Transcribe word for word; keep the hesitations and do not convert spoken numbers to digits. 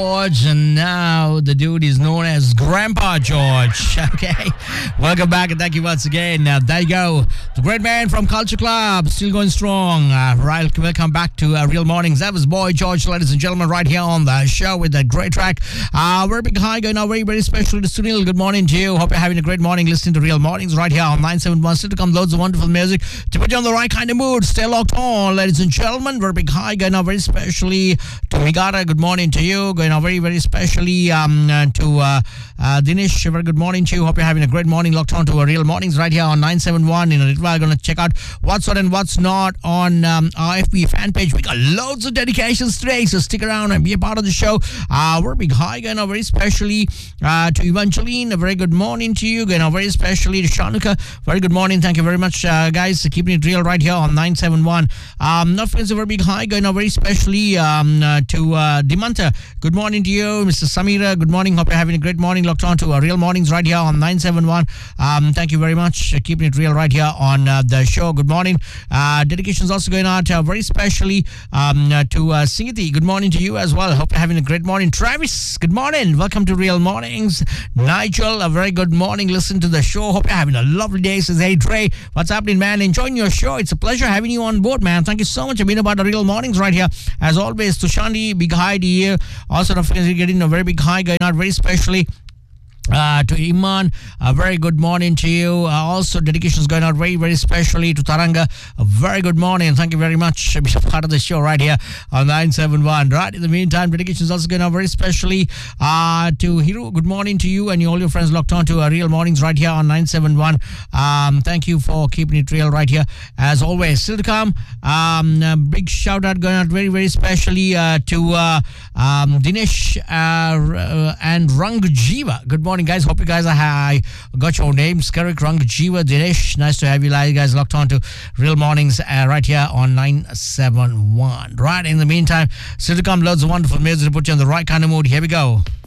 George, and now the dude is known as Grandpa George. Okay, welcome back and thank you once again. Uh, there you go, the great man from Culture Club, still going strong. Uh, right, welcome back to uh, Real Mornings. That was Boy George, ladies and gentlemen, right here on the show with that great track. Uh, very big hi going out, very very special to Sunil. Good morning to you. Hope you're having a great morning listening to Real Mornings right here on nine seven one. Still to come, loads of wonderful music to put you on the right kind of mood. Stay locked on, ladies and gentlemen. Very big hi going out, very specially to Migara. Good morning to you. Going out very very specially um, uh, to uh, uh, Dinesh. Very good morning to you. Hope you're having a great morning. Locked on to a Real Mornings right here on nine seven one. In a little while, going to check out what's what and what's not on um, our F B fan page. We got loads of dedications today, so stick around and be a part of the show. Uh, we're big hi going out very specially uh, to Evangeline. A very good morning to you. Going out very specially to Shanuka. Very good morning. Thank you very much, uh, guys, for keeping it real right here on nine seven one. Um, not friends, a very big hi going out very specially um, uh, to uh, Dimanta. Good morning to you. Mister Samira, good morning. Hope you're having a great morning. Locked on to uh, Real Mornings right here on nine seven one. Um, thank you very much. Uh, keeping it real right here on uh, the show. Good morning. Uh, dedications also going out uh, very specially um, uh, to uh, Singiti. Good morning to you as well. Hope you're having a great morning. Travis, good morning. Welcome to Real Mornings. Nigel, a very good morning. Listen to the show. Hope you're having a lovely day. Says, hey, Trey, what's happening, man? Enjoying your show. It's a pleasure having you on board, man. Thank you so much for being about the Real Mornings right here. As always, to Shandi, big hi to you. Also, don't forget getting a very big hi going out very specially Uh, to Iman, a very good morning to you. Uh, also, dedications going out very, very specially to Taranga. A very good morning. Thank you very much for being a part of the show right here on nine seven one. Right, in the meantime, dedications also going out very specially uh, to Hiru. Good morning to you and you, all your friends locked on to uh, Real Mornings right here on nine seven one. Um, thank you for keeping it real right here. As always, still to come, um, a big shout out going out very, very specially uh, to uh, um, Dinesh uh, and Rangjiva. Good morning, guys. Hope you guys are high. Got your names correct. Rangjiva, Dinesh. Nice to have you guys locked on to Real Mornings uh, right here on nine seven one. Right, in the meantime, still to come, loads of wonderful music to put you in the right kind of mood. Here we go.